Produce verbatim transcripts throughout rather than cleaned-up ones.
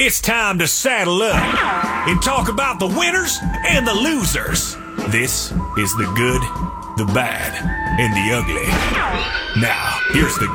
It's time to saddle up and talk about the winners and the losers. This is the good, the bad, and the ugly. Now, here's the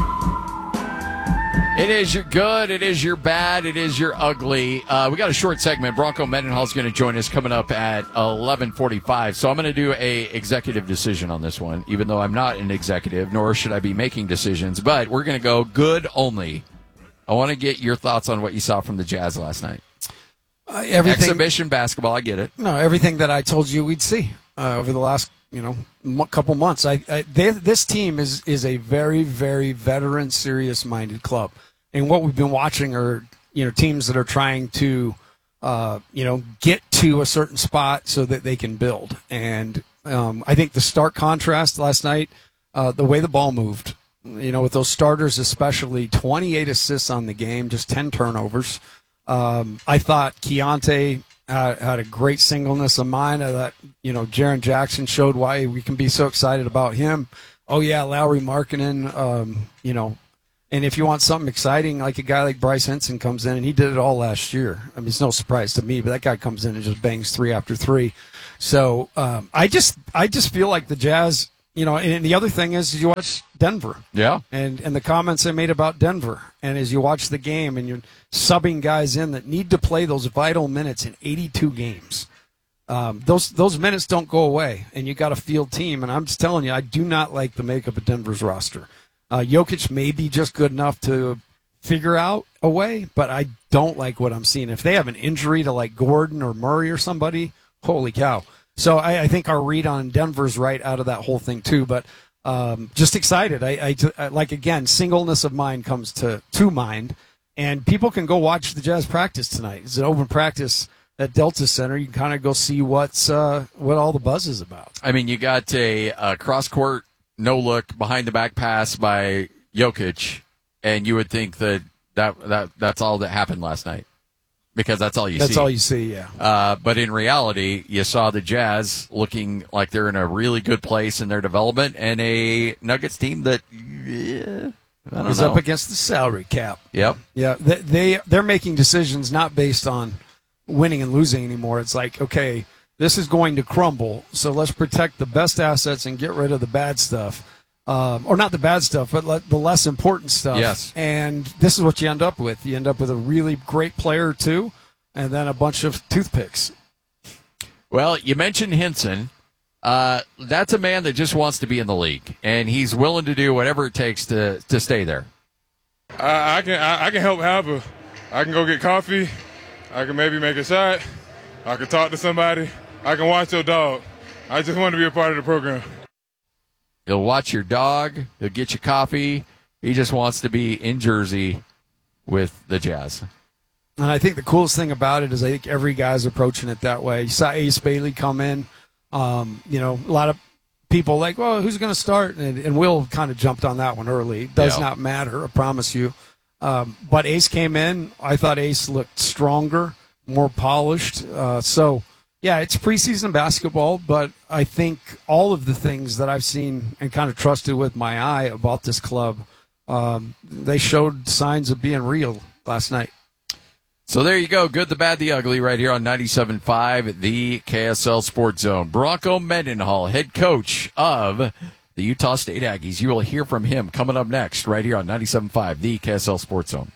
good. It is your good, it is your bad, it is your ugly. Uh, we got a short segment. Bronco Mendenhall is going to join us coming up at eleven forty-five. So I'm going to do a executive decision on this one, even though I'm not an executive, nor should I be making decisions. But we're going to go good only. I want to get your thoughts on what you saw from the Jazz last night. Uh, everything, Exhibition basketball, I get it. No, everything that I told you we'd see uh, over the last, you know, m- couple months. I, I they, this team is is a very, very veteran, serious-minded club, and what we've been watching are, you know, teams that are trying to, uh, you know, get to a certain spot so that they can build. And um, I think the stark contrast last night, uh, the way the ball moved. You know, with those starters especially, twenty-eight assists on the game, just ten turnovers. Um, I thought Keontae uh, had a great singleness of mind. I thought, you know, Jaren Jackson showed why we can be so excited about him. Oh, yeah, Lauri Markkanen, um, you know. And if you want something exciting, like a guy like Bryce Henson comes in, and he did it all last year. I mean, it's no surprise to me, but that guy comes in and just bangs three after three. So um, I just I just feel like the Jazz – you know, and the other thing is you watch Denver. Yeah. And and the comments I made about Denver. And as you watch the game and you're subbing guys in that need to play those vital minutes in eighty-two games, um, those those minutes don't go away. And you got a field team. And I'm just telling you, I do not like the makeup of Denver's roster. Uh, Jokic may be just good enough to figure out a way, but I don't like what I'm seeing. If they have an injury to like Gordon or Murray or somebody, holy cow. So I, I think our read on Denver's right out of that whole thing too, but um, just excited. I, I, I like again, singleness of mind comes to to mind, and people can go watch the Jazz practice tonight. It's an open practice at Delta Center. You can kind of go see what's uh, what all the buzz is about. I mean, you got a, a cross court no look behind the back pass by Jokic, and you would think that, that, that that's all that happened last night. Because that's all you that's see. That's all you see, yeah. Uh, but in reality, you saw the Jazz looking like they're in a really good place in their development, and a Nuggets team that yeah, I don't is know. up against the salary cap. Yep. Yeah, they, they they're making decisions not based on winning and losing anymore. It's like, okay, this is going to crumble, so let's protect the best assets and get rid of the bad stuff. Um, or not the bad stuff, but le- the less important stuff. Yes. And this is what you end up with. You end up with a really great player or two, and then a bunch of toothpicks. Well, you mentioned Henson. Uh, that's a man that just wants to be in the league, and he's willing to do whatever it takes to, to stay there. I, I can I, I can help help. A, I can go get coffee. I can maybe make a shot. I can talk to somebody. I can watch your dog. I just want to be a part of the program. He'll watch your dog. He'll get you coffee. He just wants to be in Jersey with the Jazz. And I think the coolest thing about it is I think every guy's approaching it that way. You saw Ace Bailey come in. Um, you know, a lot of people like, well, who's going to start? And, and Will kind of jumped on that one early. It does yeah. not matter, I promise you. Um, but Ace came in. I thought Ace looked stronger, more polished. Uh, so, yeah, it's preseason basketball, but I think all of the things that I've seen and kind of trusted with my eye about this club, um, they showed signs of being real last night. So there you go. Good, the bad, the ugly right here on ninety-seven point five, the K S L Sports Zone. Bronco Mendenhall, head coach of the Utah State Aggies. You will hear from him coming up next right here on ninety-seven point five, the K S L Sports Zone.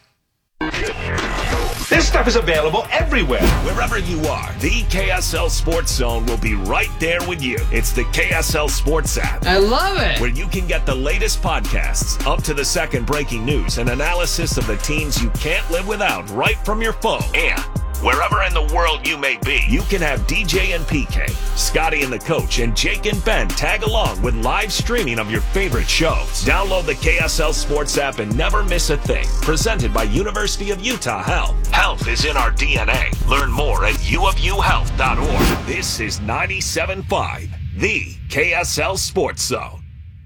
This stuff is available everywhere. Wherever you are, the K S L Sports Zone will be right there with you. It's the K S L Sports app. I love it. Where you can get the latest podcasts, up to the second breaking news, and analysis of the teams you can't live without right from your phone. And wherever in the world you may be, you can have D J and P K, Scotty and the Coach, and Jake and Ben tag along with live streaming of your favorite shows. Download the K S L Sports app and never miss a thing. Presented by University of Utah Health. Health is in our D N A. Learn more at u of u health dot org. This is ninety-seven point five, the K S L Sports Zone.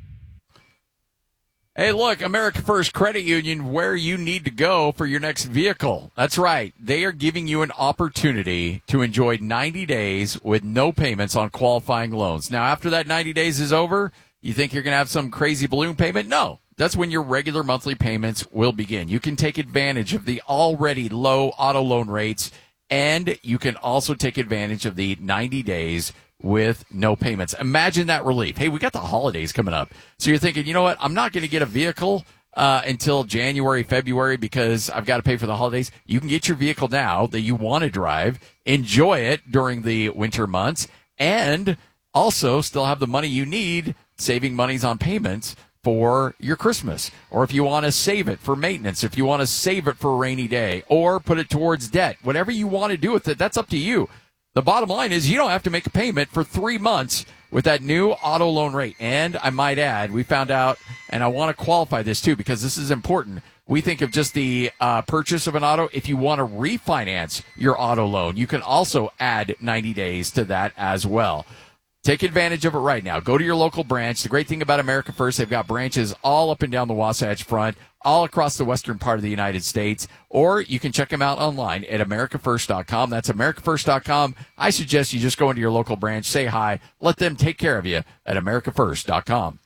Hey, look, America First Credit Union, where you need to go for your next vehicle. That's right. They are giving you an opportunity to enjoy ninety days with no payments on qualifying loans. Now, after that ninety days is over, you think you're going to have some crazy balloon payment? No. that's when your regular monthly payments will begin. You can take advantage of the already low auto loan rates, and you can also take advantage of the ninety days with no payments. Imagine that relief. Hey, we got the holidays coming up. So you're thinking, you know what? I'm not going to get a vehicle uh, until January, February because I've got to pay for the holidays. You can get your vehicle now that you want to drive, enjoy it during the winter months, and also still have the money you need, saving monies on payments for your Christmas. Or if you want to save it for maintenance, if you want to save it for a rainy day, or put it towards debt, whatever you want to do with it, that's up to you. The bottom line is you don't have to make a payment for three months with that new auto loan rate. And I might add, we found out, and I want to qualify this too because this is important. We think of just the uh, purchase of an auto. If you want to refinance your auto loan, you can also add ninety days to that as well. Take advantage of it right now. Go to your local branch. The great thing about America First, they've got branches all up and down the Wasatch Front, all across the western part of the United States, or you can check them out online at america first dot com. That's america first dot com. I suggest you just go into your local branch, say hi, let them take care of you at america first dot com.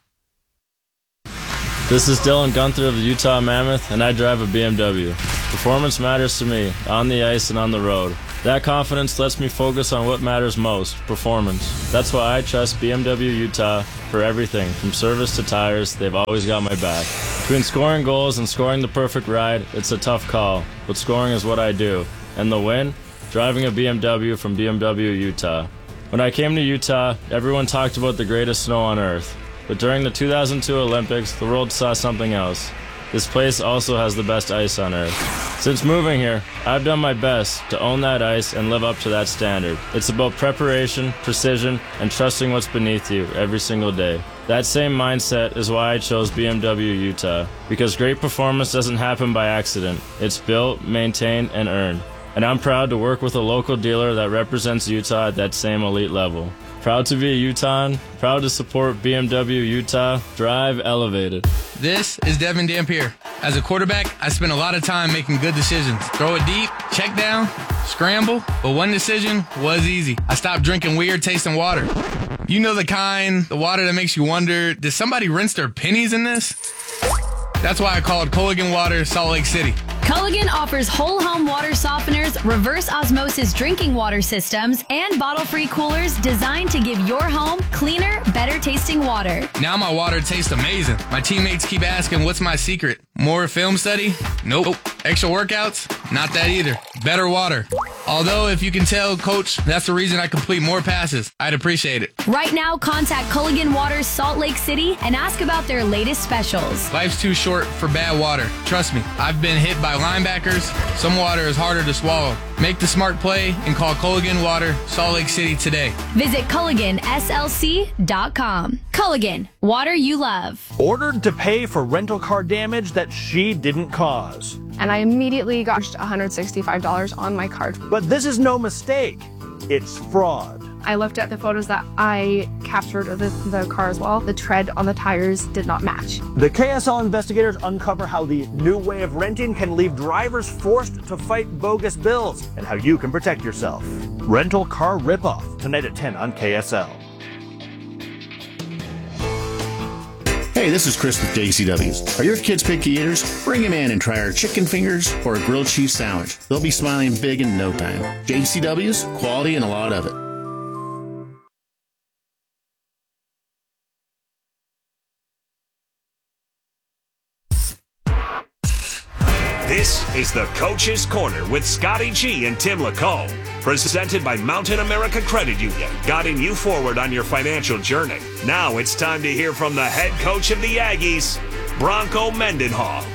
This is Dylan Gunther of the Utah Mammoth, and I drive a B M W. Performance matters to me, on the ice and on the road. That confidence lets me focus on what matters most, performance. That's why I trust B M W Utah for everything, from service to tires. They've always got my back. Between scoring goals and scoring the perfect ride, it's a tough call, but scoring is what I do. And the win? Driving a B M W from B M W Utah. When I came to Utah, everyone talked about the greatest snow on earth. But during the two thousand two Olympics, the world saw something else. This place also has the best ice on earth. Since moving here, I've done my best to own that ice and live up to that standard. It's about preparation, precision, and trusting what's beneath you every single day. That same mindset is why I chose B M W Utah, because great performance doesn't happen by accident. It's built, maintained, and earned. And I'm proud to work with a local dealer that represents Utah at that same elite level. Proud to be a Utahn, proud to support B M W Utah. Drive elevated. This is Devin Dampier. As a quarterback, I spent a lot of time making good decisions. Throw it deep, check down, scramble, but one decision was easy. I stopped drinking weird tasting water. You know the kind, the water that makes you wonder, did somebody rinse their pennies in this? That's why I called Culligan Water Salt Lake City. Culligan offers whole home water softeners, reverse osmosis drinking water systems, and bottle-free coolers designed to give your home cleaner, better tasting water. Now my water tastes amazing. My teammates keep asking, what's my secret? More film study? Nope. Extra workouts? Not that either. Better water. Although, if you can tell, Coach, that's the reason I complete more passes. I'd appreciate it. Right now, contact Culligan Water Salt Lake City and ask about their latest specials. Life's too short for bad water. Trust me, I've been hit by linebackers. Some water is harder to swallow. Make the smart play and call Culligan Water Salt Lake City today. Visit Culligan S L C dot com. Culligan, water you love. Ordered to pay for rental car damage that she didn't cause. And I immediately got one hundred sixty-five dollars on my card. But this is no mistake. It's fraud. I looked at the photos that I captured of the, the car as well. The tread on the tires did not match. The K S L investigators uncover how the new way of renting can leave drivers forced to fight bogus bills and how you can protect yourself. Rental car ripoff, tonight at ten on K S L. Hey, this is Chris with J C W's. Are your kids picky eaters? Bring them in and try our chicken fingers or a grilled cheese sandwich. They'll be smiling big in no time. J C W's, quality and a lot of it. This is the Coach's Corner with Scotty G and Tim LaComb, presented by Mountain America Credit Union, guiding you forward on your financial journey. Now it's time to hear from the head coach of the Aggies, Bronco Mendenhall.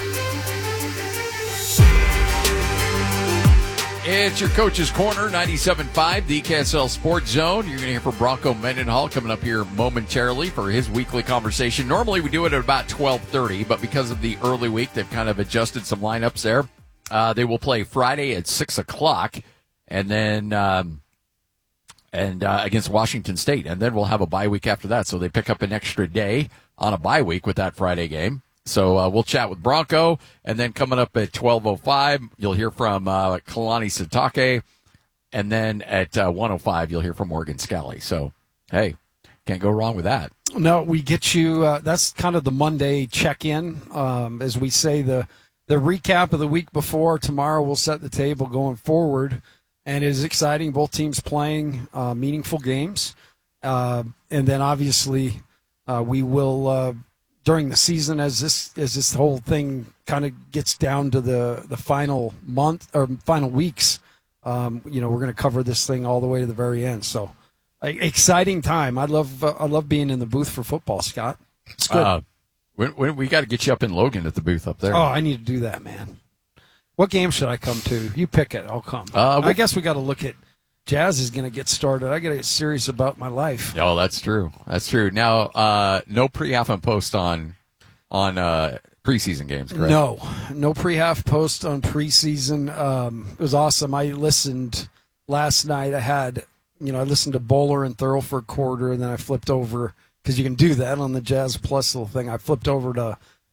It's your Coach's Corner, ninety-seven point five, the K S L Sports Zone. You're going to hear from Bronco Mendenhall coming up here momentarily for his weekly conversation. Normally we do it at about twelve thirty, but because of the early week, they've kind of adjusted some lineups there. Uh, they will play Friday at six o'clock, and then um, and uh, against Washington State, and then we'll have a bye week after that. So they pick up an extra day on a bye week with that Friday game. So uh, we'll chat with Bronco, and then coming up at twelve oh five, you'll hear from uh, Kalani Sitake, and then at uh, one oh five, you'll hear from Morgan Scally. So, hey, can't go wrong with that. No, we get you. Uh, that's kind of the Monday check-in, um, as we say the the recap of the week before. Tomorrow we'll set the table going forward, and it is exciting. Both teams playing uh, meaningful games, uh, and then obviously uh, we will uh, during the season as this as this whole thing kind of gets down to the the final month or final weeks. Um, you know, we're going to cover this thing all the way to the very end. So. Exciting time. I love uh, I love being in the booth for football, Scott. It's good. Uh, when, when, we got to get you up in Logan at the booth up there. Oh, I need to do that, man. What game should I come to? You pick it. I'll come. Uh, I guess we got to look at Jazz is going to get started. I got to get serious about my life. Oh, that's true. That's true. Now, uh, no pre-half and post on on uh, preseason games, correct? No, no pre-half post on preseason. Um, it was awesome. I listened last night. I had. You know, I listened to Bowler and Thurl for a quarter, and then I flipped over, because you can do that on the Jazz Plus little thing. I flipped over to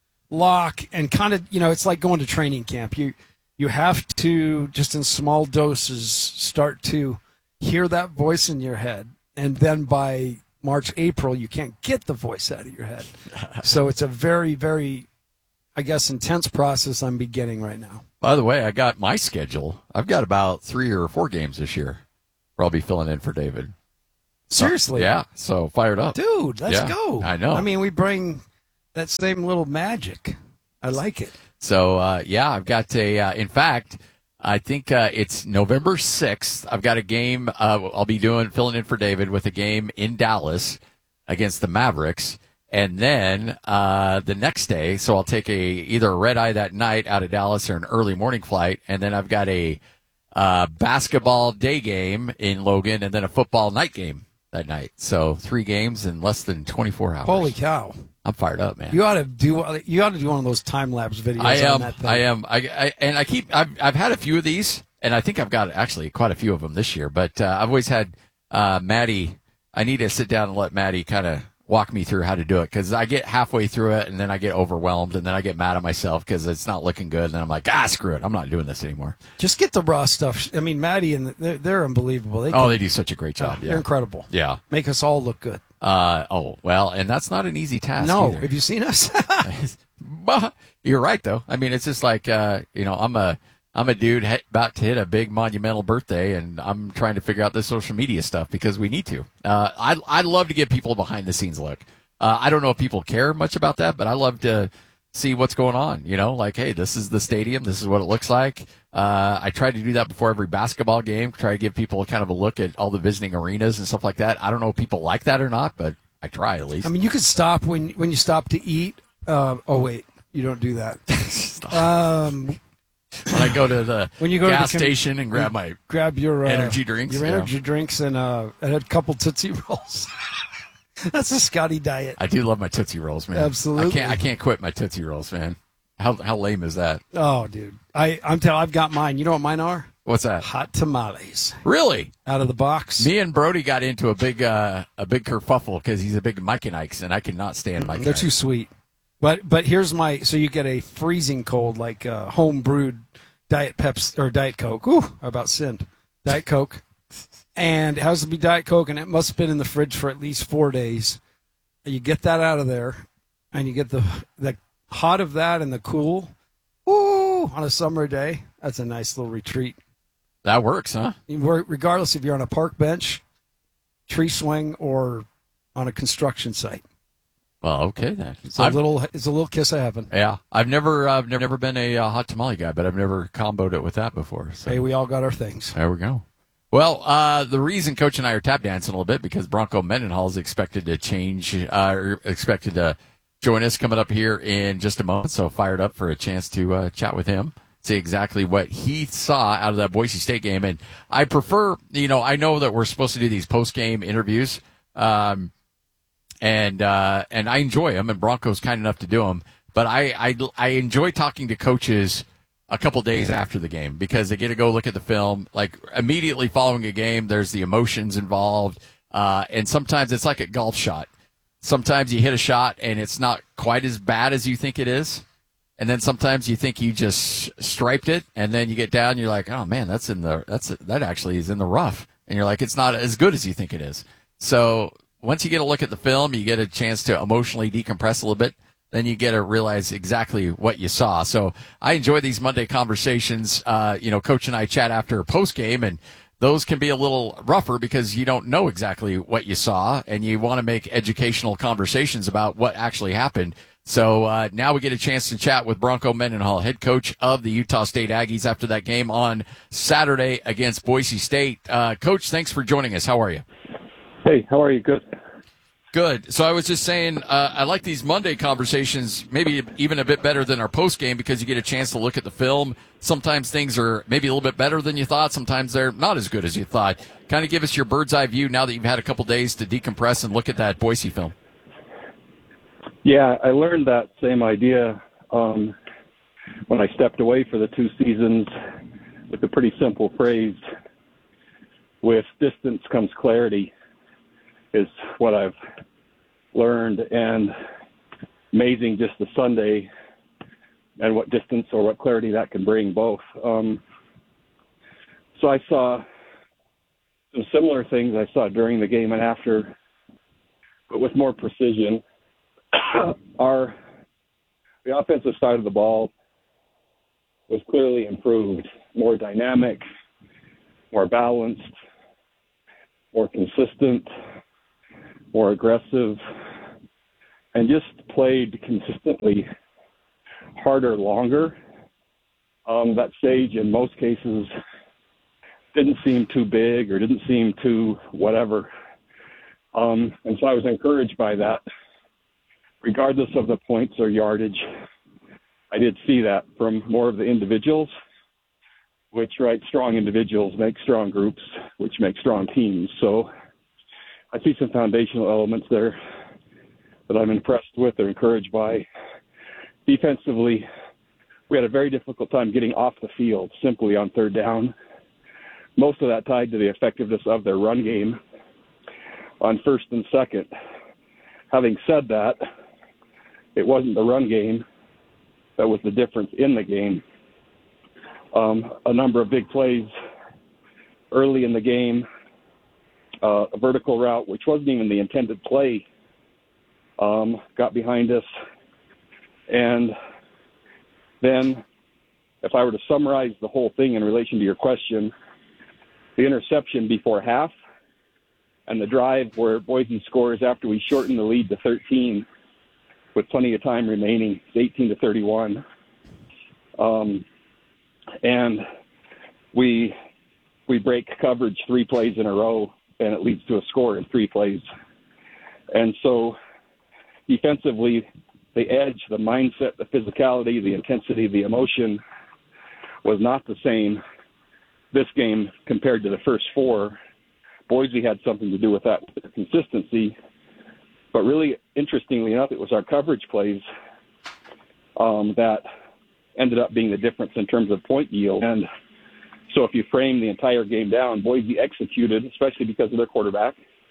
Locke, and kind of, you know, it's like going to training camp. You you have to, just in small doses, start to hear that voice in your head, and then by March, April, you can't get the voice out of your head. So it's a very, very, I guess, intense process I'm beginning right now. By the way, I got my schedule. I've got about three or four games this year. Where I'll be filling in for David. Seriously? So, yeah, so fired up. Dude, let's yeah, go. I know. I mean, we bring that same little magic. I like it. So, uh, yeah, I've got a, uh, in fact, I think uh, it's November sixth. I've got a game uh, I'll be doing, filling in for David with a game in Dallas against the Mavericks. And then uh, the next day, so I'll take a either a red eye that night out of Dallas or an early morning flight. And then I've got a Uh, basketball day game in Logan, and then a football night game that night. So three games in less than twenty-four hours. Holy cow! I'm fired up, man. You ought to do. You ought to do one of those time lapse videos. I am. On that thing. I am. I, I and I keep. I've I've had a few of these, and I think I've got actually quite a few of them this year. But uh, I've always had uh, Maddie. I need to sit down and let Maddie kind of walk me through how to do it, because I get halfway through it and then I get overwhelmed and then I get mad at myself because it's not looking good, and then I'm like, ah, screw it, I'm not doing this anymore. Just get the raw stuff. I mean, Maddie and the, they're, they're unbelievable. They oh, can, they do such a great job. Uh, yeah. They're incredible. Yeah, make us all look good. Uh oh, well, and that's not an easy task. No, either. have you seen us? You're right, though. I mean, it's just like uh, you know, I'm a I'm a dude he- about to hit a big monumental birthday, and I'm trying to figure out this social media stuff because we need to. Uh, I I love to give people a behind the scenes look. Uh, I don't know if people care much about that, but I love to see what's going on. You know, like, hey, this is the stadium. This is what it looks like. Uh, I try to do that before every basketball game, try to give people kind of a look at all the visiting arenas and stuff like that. I don't know if people like that or not, but I try at least. I mean, you could stop when when you stop to eat. Uh, oh, wait, you don't do that. um, when I go to the when you go gas to the com- station and grab my grab your uh, energy drinks. Your yeah. energy drinks and, uh, and a couple Tootsie Rolls. That's a Scotty diet. I do love my Tootsie Rolls, man. Absolutely. I can't I can't quit my Tootsie Rolls, man. How how lame is that? Oh, dude. I, I'm telling I've got mine. You know what mine are? What's that? Hot tamales. Really? Out of the box. Me and Brody got into a big uh, a big kerfuffle because he's a big Mike and Ike's, and I cannot stand Mike and They're Ike's. too sweet. But but here's my so you get a freezing cold, like uh, home brewed Diet Pepsi or Diet Coke. Ooh, I about sinned. Diet Coke. And it has to be Diet Coke, and it must have been in the fridge for at least four days. You get that out of there, and you get the the hot of that and the cool. Ooh, on a summer day, that's a nice little retreat. That works, huh? Regardless if you're on a park bench, tree swing, or on a construction site. Well, okay then. It's a I've, little it's a little kiss of heaven. Yeah, I've never I've never, never been a uh, hot tamale guy, but I've never comboed it with that before. So. Hey, we all got our things. There we go. Well, uh, the reason Coach and I are tap dancing a little bit because Bronco Mendenhall is expected to change, uh, or expected to join us coming up here in just a moment. So fired up for a chance to uh, chat with him, see exactly what he saw out of that Boise State game. And I prefer, you know, I know that we're supposed to do these post game interviews, um, and uh, and I enjoy them. And Bronco's kind enough to do them, but I I, I enjoy talking to coaches a couple days after the game because they get to go look at the film. Like immediately following a game, there's the emotions involved. Uh, and sometimes it's like a golf shot. Sometimes you hit a shot and it's not quite as bad as you think it is. And then sometimes you think you just striped it, and then you get down and you're like, oh man, that's in the, that's, that actually is in the rough. And you're like, it's not as good as you think it is. So once you get a look at the film, you get a chance to emotionally decompress a little bit. Then you get to realize exactly what you saw. So I enjoy these Monday conversations. Uh, you know, Coach and I chat after a post game, and those can be a little rougher because you don't know exactly what you saw, and you want to make educational conversations about what actually happened. So uh, now we get a chance to chat with Bronco Mendenhall, head coach of the Utah State Aggies, after that game on Saturday against Boise State. Uh, Coach, thanks for joining us. How are you? Hey, how are you? Good. Good. So I was just saying, uh, I like these Monday conversations, maybe even a bit better than our post game, because you get a chance to look at the film. Sometimes things are maybe a little bit better than you thought. Sometimes they're not as good as you thought. Kind of give us your bird's eye view now that you've had a couple days to decompress and look at that Boise film. Yeah, I learned that same idea um, when I stepped away for the two seasons with a pretty simple phrase: with distance comes clarity, is what I've learned. And amazing just the Sunday and what distance or what clarity that can bring both. Um, so I saw some similar things I saw during the game and after, but with more precision. Our the offensive side of the ball was clearly improved, more dynamic, more balanced, more consistent, more aggressive, and just played consistently harder, longer. Um, that stage, in most cases, didn't seem too big or didn't seem too whatever. Um, and so I was encouraged by that. Regardless of the points or yardage, I did see that from more of the individuals, which, right, strong individuals make strong groups, which make strong teams. So I see some foundational elements there that I'm impressed with or encouraged by. Defensively, we had a very difficult time getting off the field simply on third down. Most of that tied to the effectiveness of their run game on first and second. Having said that, it wasn't the run game that was the difference in the game. Um, a number of big plays early in the game, uh, a vertical route, which wasn't even the intended play, um, got behind us. And then, if I were to summarize the whole thing in relation to your question, the interception before half and the drive where Boise scores after we shorten the lead to thirteen with plenty of time remaining, eighteen to thirty-one. Um, and we we break coverage three plays in a row, and it leads to a score in three plays. And so defensively, the edge, the mindset, the physicality, the intensity, the emotion was not the same this game compared to the first four. Boise had something to do with that, with the consistency. But really, interestingly enough, it was our coverage plays um, that ended up being the difference in terms of point yield. And so if you frame the entire game down, Boise executed, especially because of their quarterback,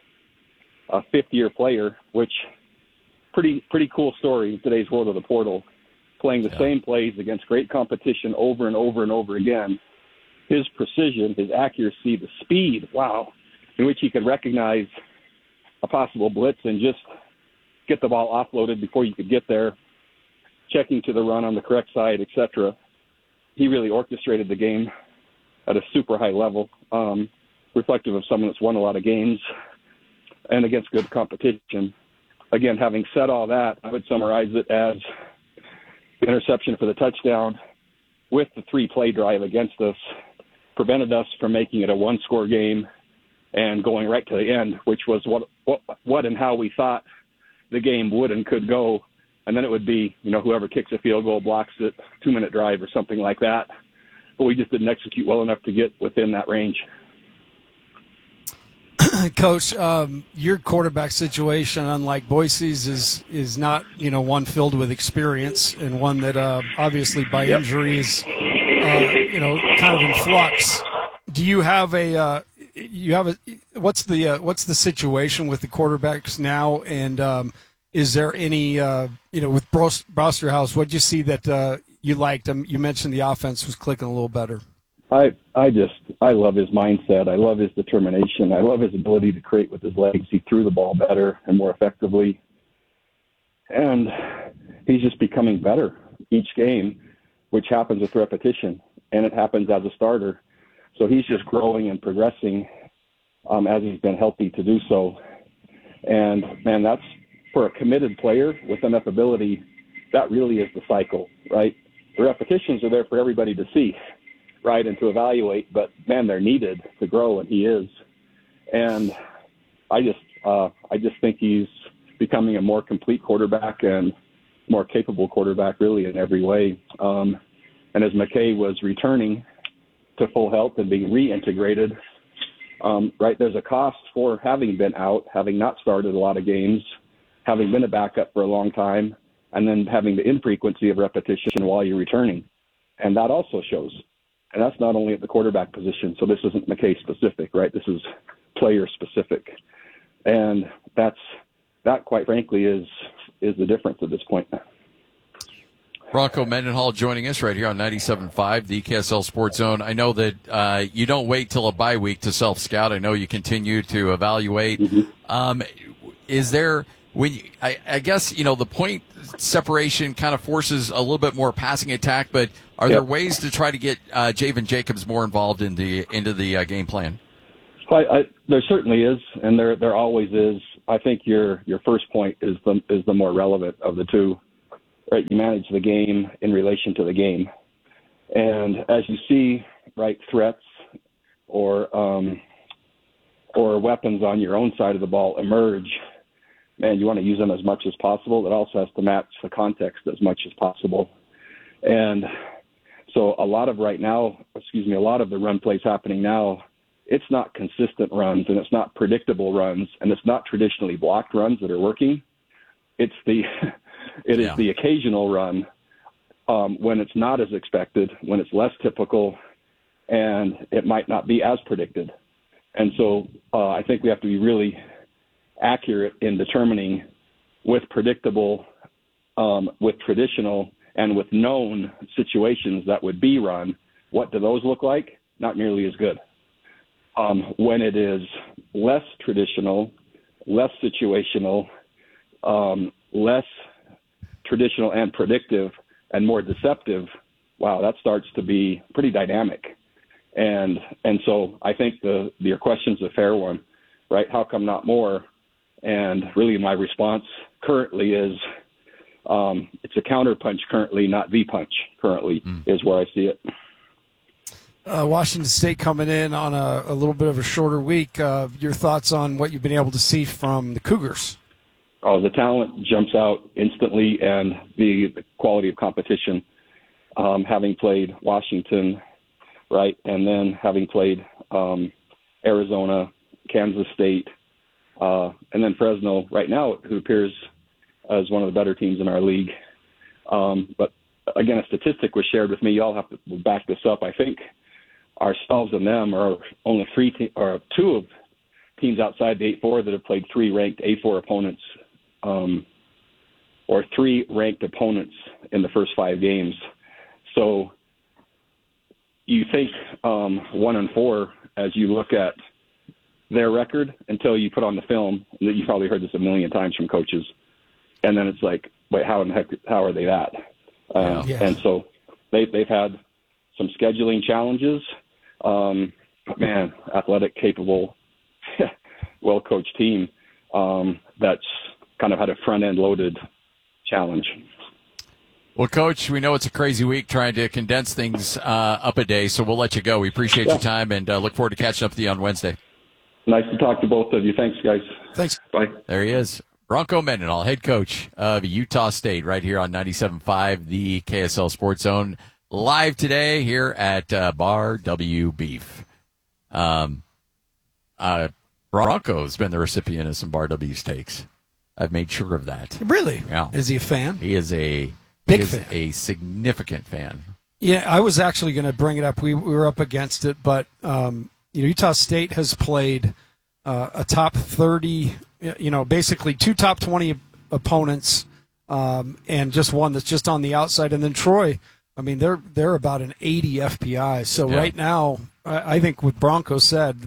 a fifth-year player, which pretty pretty cool story in today's world of the portal, playing the yeah. same plays against great competition over and over and over again. His precision, his accuracy, the speed, wow, in which he could recognize a possible blitz and just get the ball offloaded before you could get there, checking to the run on the correct side, et cetera. He really orchestrated the game at a super high level, um, reflective of someone that's won a lot of games and against good competition. Again, having said all that, I would summarize it as the interception for the touchdown with the three-play drive against us prevented us from making it a one-score game and going right to the end, which was what, what what and how we thought the game would and could go. And then it would be, you know, whoever kicks a field goal, blocks it, two-minute drive or something like that. But we just didn't execute well enough to get within that range. Coach, um, your quarterback situation, unlike Boise's, is is not, you know, one filled with experience and one that uh, obviously by yep. injury is, uh, you know, kind of in flux. Do you have a uh, you have a what's the uh, what's the situation with the quarterbacks now? And um, is there any uh, you know, with Brosterhouse, what did you see that uh, you liked? Um, you mentioned the offense was clicking a little better. I I just I love his mindset. I love his determination. I love his ability to create with his legs. He threw the ball better and more effectively, and he's just becoming better each game, which happens with repetition, and it happens as a starter. So he's just growing and progressing um, as he's been healthy to do so. And man, that's for a committed player with enough ability. That really is the cycle, right? The repetitions are there for everybody to see. Right, and to evaluate, but man, they're needed to grow, and he is. And I just, uh, I just think he's becoming a more complete quarterback and more capable quarterback, really, in every way. Um, and as McKay was returning to full health and being reintegrated, um, right, there's a cost for having been out, having not started a lot of games, having been a backup for a long time, and then having the infrequency of repetition while you're returning, and that also shows. And that's not only at the quarterback position. So this isn't McKay specific, right? This is player specific. And that's, that quite frankly is, is the difference at this point. Bronco Mendenhall joining us right here on ninety-seven point five, the K S L Sports Zone. I know that uh, you don't wait till a bye week to self-scout. I know you continue to evaluate. Mm-hmm. Um, is there, when you, I, I guess, you know, the point separation kind of forces a little bit more passing attack, but are yep. there ways to try to get uh, Javen Jacobs more involved in the into the uh, game plan? I, I, there certainly is, and there there always is. I think your your first point is the is the more relevant of the two. Right, you manage the game in relation to the game, and as you see, right, threats or um, or weapons on your own side of the ball emerge. Man, you want to use them as much as possible. It also has to match the context as much as possible. And so a lot of right now, excuse me, a lot of the run plays happening now, it's not consistent runs and it's not predictable runs and it's not traditionally blocked runs that are working. It's the, it yeah. is the occasional run um, when it's not as expected, when it's less typical, and it might not be as predicted. And so uh, I think we have to be really accurate in determining with predictable, um, with traditional, and with known situations that would be run, what do those look like? Not nearly as good. Um, when it is less traditional, less situational, um, less traditional and predictive, and more deceptive, wow, that starts to be pretty dynamic. And and so I think the your question's a fair one, right? How come not more? And really my response currently is um, it's a counter punch currently, not the punch currently mm. is where I see it. Uh, Washington State coming in on a, a little bit of a shorter week. Uh, your thoughts on what you've been able to see from the Cougars? Oh, the talent jumps out instantly, and the, the quality of competition, um, having played Washington, right, and then having played um, Arizona, Kansas State, Uh, and then Fresno right now, who appears as one of the better teams in our league. Um, but again, a statistic was shared with me. Y'all have to back this up. I think ourselves and them are only three te- or two of teams outside the eight four that have played three ranked A four opponents, um, or three ranked opponents in the first five games. So you think um, one and four as you look at their record until you put on the film. You probably heard this a million times from coaches. And then it's like, wait, how in the heck, how are they that? Uh, yeah. And so they, they've had some scheduling challenges. Um, but man, athletic, capable, well-coached team um, that's kind of had a front-end loaded challenge. Well, Coach, we know it's a crazy week trying to condense things uh, up a day, so we'll let you go. We appreciate yeah. your time and uh, look forward to catching up with you on Wednesday. Nice to talk to both of you. Thanks, guys. Thanks. Bye. There he is. Bronco Mendenhall, head coach of Utah State, right here on ninety-seven point five, the K S L Sports Zone. Live today here at uh, Bar W Beef. Um, uh, Bronco's been the recipient of some Bar W steaks. I've made sure of that. Really? Yeah. Is he a fan? He is a big he is fan. A significant fan. Yeah, I was actually going to bring it up. We, we were up against it, but um, you know, Utah State has played uh, a top thirty, you know, basically two top twenty opponents, um, and just one that's just on the outside. And then Troy I mean, they're they're about an eighty F P I. So Yeah. right now, I, I think what Bronco said,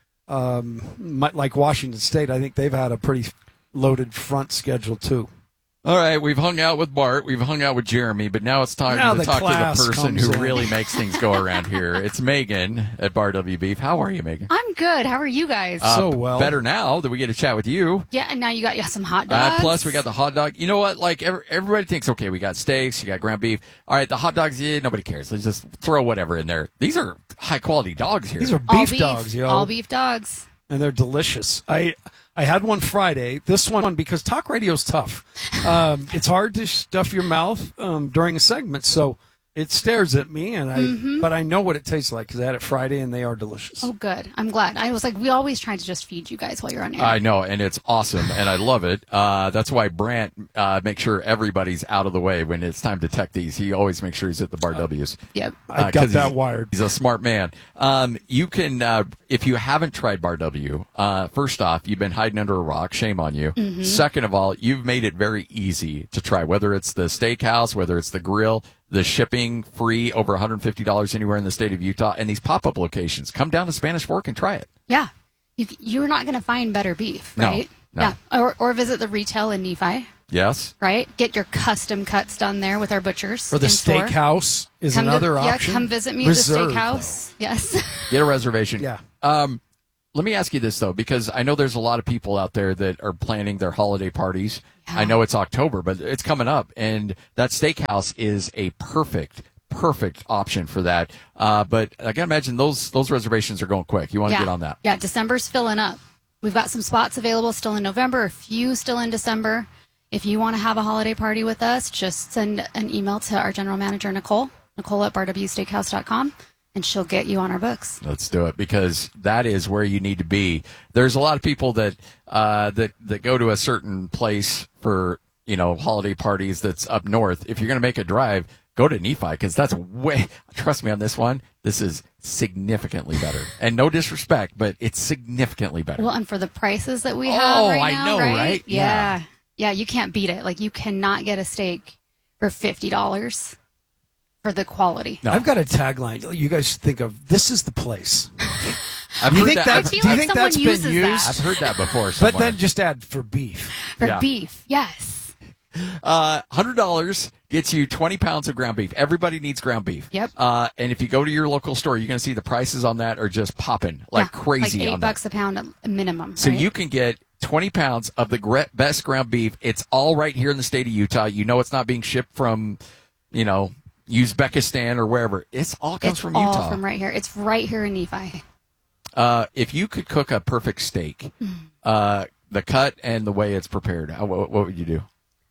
um, mi- like Washington State, I think they've had a pretty loaded front schedule too. All right, we've hung out with Bart, we've hung out with Jeremy, but now it's time Now to the talk to the class person comes who in. really makes things go around here. It's Megan at Bar W Beef. How are you, Megan? I'm good. How are you guys? Uh, So well. Better now that we get to chat with you. yeah, and now you got you some hot Uh, dogs. plus, we got the hot dog. You know what? Like, every, everybody thinks, okay, we got steaks, you got ground beef. All right, the hot dogs, yeah, nobody cares. Let's just throw whatever in there. These are high-quality dogs here. These are all beef, beef dogs, yo. All beef dogs. And they're delicious. I I had one Friday. This one, because talk radio's tough. Um, it's hard to stuff your mouth um, during a segment, so it stares at me, and I. Mhm. But I know what it tastes like because I had it Friday, and they are delicious. Oh, good. I'm glad. I was like, we always try to just feed you guys while you're on air. I know, and it's awesome, and I love it. Uh, that's why Brant uh, makes sure everybody's out of the way when it's time to tech these. He always makes sure he's at the Bar W's. Yep. I Uh, got 'cause that he's- wired. He's a smart man. Um, you can, uh, if you haven't tried Bar W, uh, first off, you've been hiding under a rock. Shame on you. Mhm. Second of all, you've made it very easy to try, whether it's the steakhouse, whether it's the grill, the shipping free over one hundred fifty dollars anywhere in the state of Utah, and these pop-up locations. Come down to Spanish Fork and try it. Yeah. You, you're not going to find better beef, No, right? no. Yeah. Or, or visit the retail in Nephi, Yes? right? Get your custom cuts done there with our butchers. Or the in store. steakhouse is Come to- another yeah, option. come visit me Reserve, at the steakhouse. Yes. Get a reservation. Yeah. Um, let me ask you this, though, because I know there's a lot of people out there that are planning their holiday parties. Yeah. I know it's October, but it's coming up, and that steakhouse is a perfect, perfect option for that. Uh, but I got to imagine those those reservations are going quick. You want to yeah. get on that. Yeah, December's filling up. We've got some spots available still in November, a few still in December. If you want to have a holiday party with us, just send an email to our general manager, Nicole, Nicole at bar w steakhouse dot com, and she'll get you on our books. Let's do it, because that is where you need to be. There's a lot of people that uh, that that go to a certain place for, you know, holiday parties that's up north. If you're going to make a drive, go to Nephi, because that's way, trust me on this one, this is significantly better. And no disrespect, but it's significantly better. Well, and for the prices that we Oh, have right I now, know, right? right? Yeah. yeah. you can't beat it. Like, you cannot get a steak for fifty dollars for the quality. No. I've got a tagline. You guys should think of, this is the place. I've Do you heard think that. that, I feel do you like think someone that's been uses used? that. I've heard that before But somewhere. then just add for beef. For Yeah. beef, yes. Uh, one hundred dollars gets you twenty pounds of ground beef. Everybody needs ground beef. Yep. Uh, and if you go to your local store, you're going to see the prices on that are just popping like Yeah, crazy Like eight on that. bucks a pound at minimum. So right? you can get twenty pounds of the gre- best ground beef. It's all right here in the state of Utah. You know it's not being shipped from, you know, Uzbekistan or wherever. It's all comes it's from all Utah. from right here. It's right here in Nephi. Uh, if you could cook a perfect steak, uh, the cut and the way it's prepared, how, what, what would you do?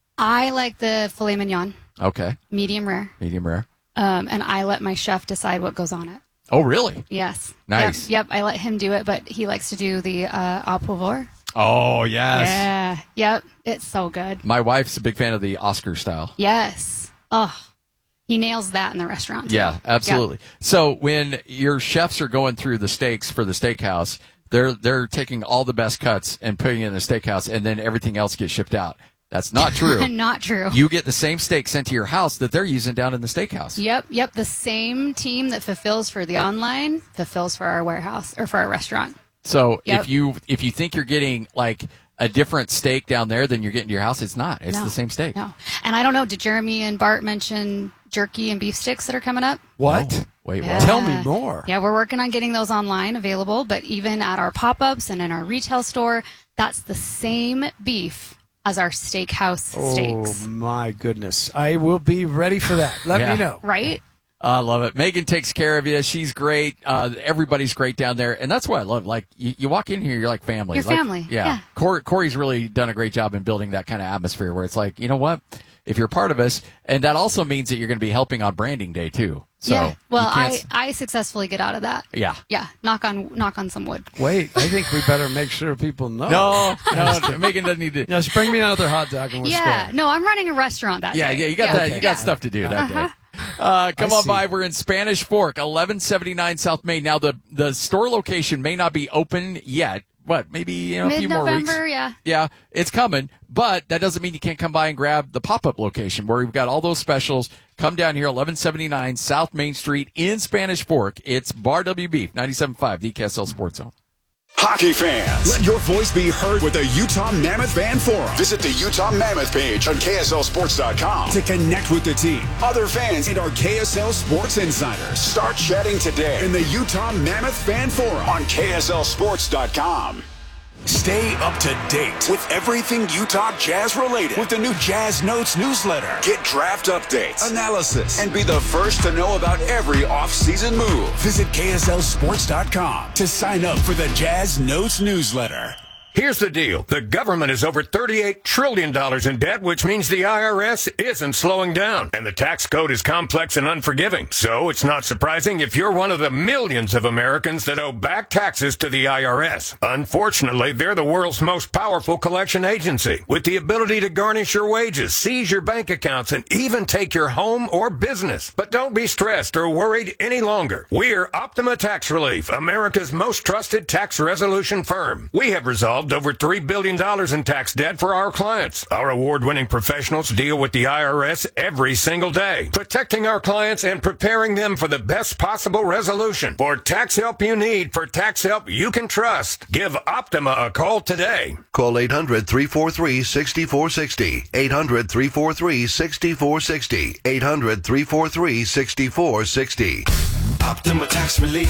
I like the filet mignon, Okay, medium rare, medium rare. um, and I let my chef decide what goes on it. Oh, really? Yes. Nice. Yep, yep, I let him do it, but he likes to do the uh, au poivre. Oh, yes. Yeah. Yep. It's so good. My wife's a big fan of the Oscar style. Yes. Oh, he nails that in the restaurant. too. Yeah, absolutely. So when your chefs are going through the steaks for the steakhouse, they're they're taking all the best cuts and putting it in the steakhouse, and then everything else gets shipped out. That's not true. Not true. You get the same steak sent to your house that they're using down in the steakhouse. Yep, yep. The same team that fulfills for the online fulfills for our warehouse or for our restaurant. So Yep. if you if you think you're getting like a different steak down there than you're getting to your house, it's not. It's No, the same steak. No. And I don't know, did Jeremy and Bart mention jerky and beef sticks that are coming up? What? Oh, wait, Yeah. what? Tell me more. Yeah, we're working on getting those online available, but even at our pop-ups and in our retail store, that's the same beef as our steakhouse steaks. Oh, my goodness. I will be ready for that. Let Yeah. me know. Right? I love it. Megan takes care of you. She's great. Uh, everybody's great down there, and that's what I love. Like you, you walk in here, you're like family. You're Like, family, Yeah. yeah. Corey, Corey's really done a great job in building that kind of atmosphere where it's like, you know what? If you're part of us, and that also means that you're going to be helping on branding day too. So yeah. Well, you can't I, s- I successfully get out of that. yeah. Yeah. Knock on knock on some wood. Wait, I think we better make sure people know. No, no, Megan doesn't need to. Just bring me another hot dog and we're Yeah. square. No, I'm running a restaurant that Yeah, day. yeah, you got that. You got Yeah. stuff to do that Uh-huh. day. Uh, come I on see. by. We're in Spanish Fork, eleven seventy-nine South Main. Now the the store location may not be open yet. What? Maybe you know, a few more weeks. Mid-November, yeah. Yeah, it's coming, but that doesn't mean you can't come by and grab the pop-up location where we've got all those specials. Come down here, eleven seventy-nine South Main Street in Spanish Fork. It's Bar W Beef, ninety-seven point five, the K S L Sports Zone. Hockey fans, let your voice be heard with the Utah Mammoth Fan Forum. Visit the Utah Mammoth page on K S L Sports dot com to connect with the team, other fans, and our K S L Sports insiders. Start chatting today in the Utah Mammoth Fan Forum on K S L Sports dot com. Stay up to date with everything Utah Jazz related with the new Jazz Notes newsletter. Get draft updates, analysis, and be the first to know about every off-season move. Visit K S L Sports dot com to sign up for the Jazz Notes newsletter. Here's the deal. The government is over thirty-eight trillion dollars in debt, which means the I R S isn't slowing down. And the tax code is complex and unforgiving. So it's not surprising if you're one of the millions of Americans that owe back taxes to the I R S. Unfortunately, they're the world's most powerful collection agency, with the ability to garnish your wages, seize your bank accounts, and even take your home or business. But don't be stressed or worried any longer. We're Optima Tax Relief, America's most trusted tax resolution firm. We have resolved over three billion dollars in tax debt for our clients. Our award-winning professionals deal with the I R S every single day, protecting our clients and preparing them for the best possible resolution. For tax help you need, for tax help you can trust, give Optima a call today. Call eight hundred, three four three, six four six zero, eight hundred, three four three, six four six zero, eight hundred, three four three, six four six zero. Optima Tax Relief.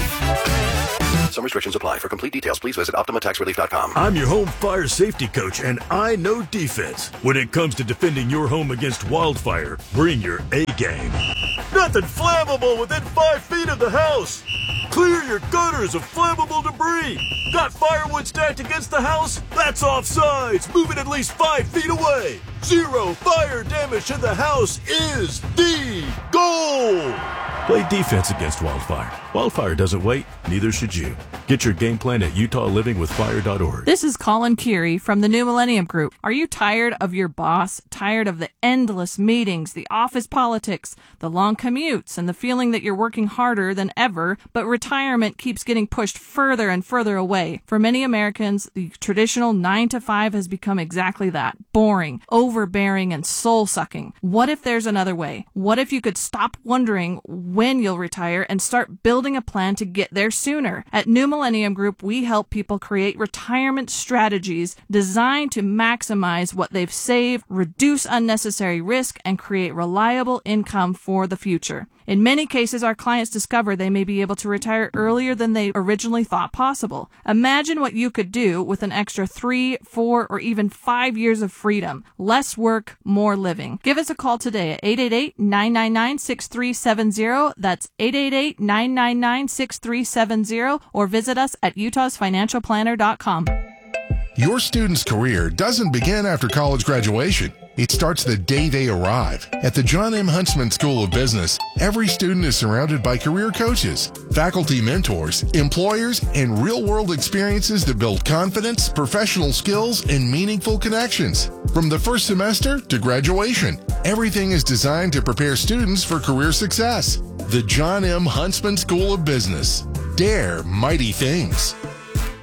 Some restrictions apply. For complete details, please visit Optima Tax Relief dot com. I'm your home fire safety coach, and I know defense. When it comes to defending your home against wildfire, bring your A game. Nothing flammable within five feet of the house. Clear your gutters of flammable debris. Got firewood stacked against the house? That's offsides. Move it at least five feet away. Zero fire damage to the house is the goal. Play defense against wildfire. Wildfire doesn't wait, neither should you. Get your game plan at Utah Living With Fire dot org. This is Colin Keary from the New Millennium Group. Are you tired of your boss? Tired of the endless meetings, the office politics, the long commutes, and the feeling that you're working harder than ever, but retirement keeps getting pushed further and further away? For many Americans, the traditional nine to five has become exactly that. Boring, overbearing, and soul-sucking. What if there's another way? What if you could stop wondering when you'll retire and start building a plan to get there sooner? At New Millennium Group, we help people create retirement strategies designed to maximize what they've saved, reduce unnecessary risk, and create reliable income for the future. In many cases, our clients discover they may be able to retire earlier than they originally thought possible. Imagine what you could do with an extra three, four, or even five years of freedom. Less work, more living. Give us a call today at eight eight eight, nine nine nine, six three seven zero. That's eight eight eight, nine nine nine, six three seven zero, or visit us at utahs financial planner dot com. Your student's career doesn't begin after college graduation. It starts the day they arrive. At the John M. Huntsman School of Business, every student is surrounded by career coaches, faculty mentors, employers, and real-world experiences that build confidence, professional skills, and meaningful connections. From the first semester to graduation, everything is designed to prepare students for career success. The John M. Huntsman School of Business. Dare mighty things.